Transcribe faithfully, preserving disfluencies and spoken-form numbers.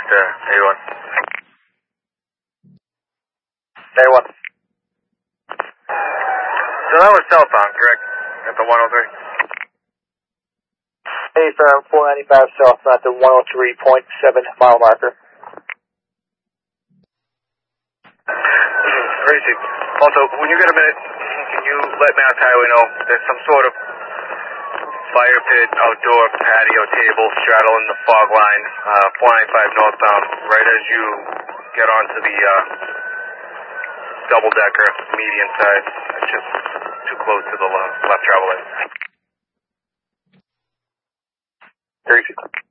to A one. A one. So that was southbound, correct? At the one oh three? A firm, four ninety-five south at the one oh three point seven mile marker. Crazy. Also, when you get a minute, can you let Mass Highway know there's some sort of fire pit, outdoor patio table straddling the fog line, uh, four ninety-five northbound, right as you get onto the uh, double-decker, median side. It's just too close to the left, left travel lane. Very good.